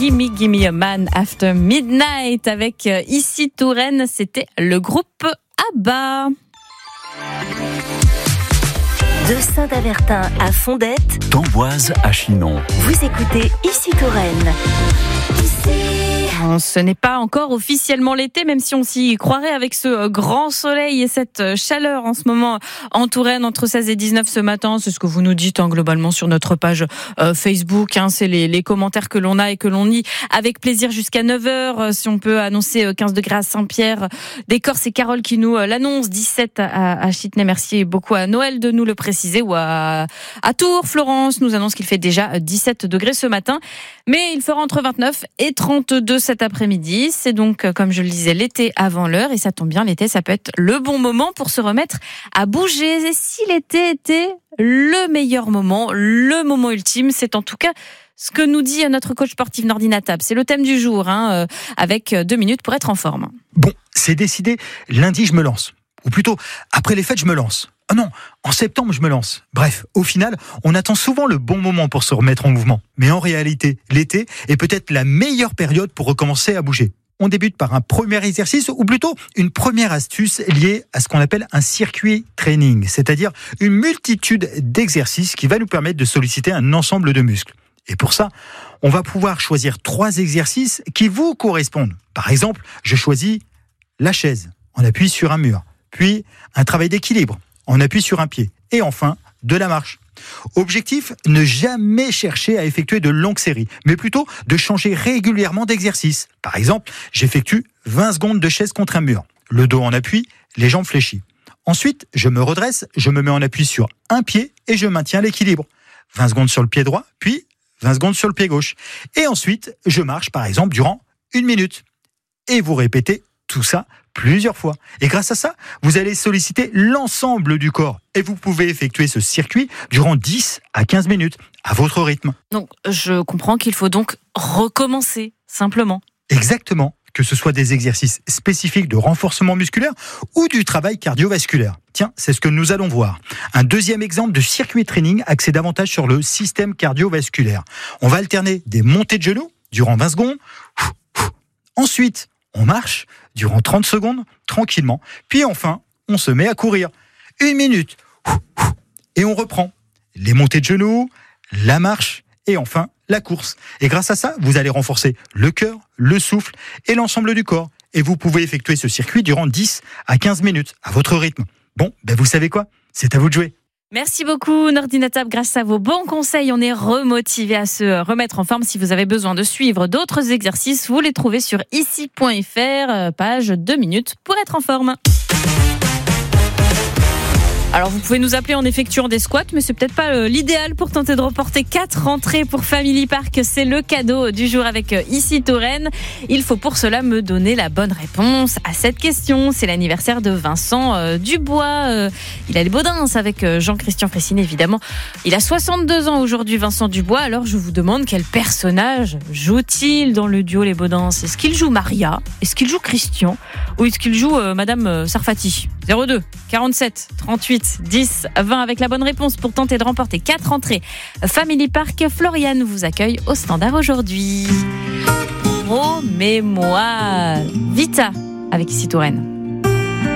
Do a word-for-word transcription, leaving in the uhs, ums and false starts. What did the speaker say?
Gimme Gimme a Man After Midnight avec euh, ici Touraine, c'était le groupe ABBA. De Saint-Avertin à Fondette, d'Amboise à Chinon. Vous écoutez Ici Touraine. Bon, ce n'est pas encore officiellement l'été, même si on s'y croirait avec ce grand soleil et cette chaleur en ce moment en Touraine, entre seize et dix-neuf ce matin. C'est ce que vous nous dites hein, globalement sur notre page euh, Facebook. Hein, c'est les, les commentaires que l'on a et que l'on lit avec plaisir jusqu'à neuf heures. Si on peut annoncer quinze degrés à Saint-Pierre des Corses, c'est Carole qui nous l'annonce. dix-sept à, à Chitenay. Merci beaucoup à Noël de nous le préciser. Ou à, à Tours, Florence nous annonce qu'il fait déjà dix-sept degrés ce matin. Mais il fera entre vingt-neuf et trente-deux cet après-midi. C'est donc, comme je le disais, l'été avant l'heure. Et ça tombe bien, l'été, ça peut être le bon moment pour se remettre à bouger. Et si l'été était le meilleur moment, le moment ultime, c'est en tout cas ce que nous dit notre coach sportif Nordine Atab. C'est le thème du jour, hein, avec deux minutes pour être en forme. Bon, c'est décidé. Lundi, je me lance. Ou plutôt, après les fêtes, je me lance. Oh non, en septembre, je me lance. Bref, au final, on attend souvent le bon moment pour se remettre en mouvement. Mais en réalité, l'été est peut-être la meilleure période pour recommencer à bouger. On débute par un premier exercice, ou plutôt une première astuce liée à ce qu'on appelle un circuit training, c'est-à-dire une multitude d'exercices qui va nous permettre de solliciter un ensemble de muscles. Et pour ça, on va pouvoir choisir trois exercices qui vous correspondent. Par exemple, je choisis la chaise, on appuie sur un mur, puis un travail d'équilibre, on appuie sur un pied, et enfin, de la marche. Objectif, ne jamais chercher à effectuer de longues séries, mais plutôt de changer régulièrement d'exercice. Par exemple, j'effectue vingt secondes de chaise contre un mur, le dos en appui, les jambes fléchies. Ensuite, je me redresse, je me mets en appui sur un pied et je maintiens l'équilibre. vingt secondes sur le pied droit, puis vingt secondes sur le pied gauche. Et ensuite, je marche par exemple durant une minute. Et vous répétez tout ça plusieurs fois. Et grâce à ça, vous allez solliciter l'ensemble du corps. Et vous pouvez effectuer ce circuit durant dix à quinze minutes, à votre rythme. Donc, je comprends qu'il faut donc recommencer, simplement. Exactement. Que ce soit des exercices spécifiques de renforcement musculaire ou du travail cardiovasculaire. Tiens, c'est ce que nous allons voir. Un deuxième exemple de circuit training axé davantage sur le système cardiovasculaire. On va alterner des montées de genoux durant vingt secondes. Ensuite, on marche durant trente secondes, tranquillement. Puis enfin, on se met à courir. Une minute. Et on reprend. Les montées de genoux, la marche et enfin la course. Et grâce à ça, vous allez renforcer le cœur, le souffle et l'ensemble du corps. Et vous pouvez effectuer ce circuit durant dix à quinze minutes, à votre rythme. Bon, ben vous savez quoi ? C'est à vous de jouer. Merci beaucoup Nordine Atab, grâce à vos bons conseils, on est remotivé à se remettre en forme. Si vous avez besoin de suivre d'autres exercices, vous les trouvez sur ici point f r, page deux minutes pour être en forme. Alors vous pouvez nous appeler en effectuant des squats, mais c'est peut-être pas l'idéal pour tenter de reporter quatre rentrées pour Family Park. C'est le cadeau du jour avec Ici Touraine. Il faut pour cela me donner la bonne réponse à cette question. C'est l'anniversaire de Vincent euh, Dubois. Euh, il a les Baudins avec euh, Jean-Christian Fressinet évidemment. Il a soixante-deux ans aujourd'hui, Vincent Dubois. Alors je vous demande quel personnage joue-t-il dans le duo Les Baudins ? Est-ce qu'il joue Maria ? Est-ce qu'il joue Christian ? Ou est-ce qu'il joue euh, Madame Sarfati ? zéro deux quarante-sept trente-huit dix vingt avec la bonne réponse pour tenter de remporter quatre entrées. Family Park, Floriane vous accueille au standard aujourd'hui. Promets-moi Vita avec Ici Touraine.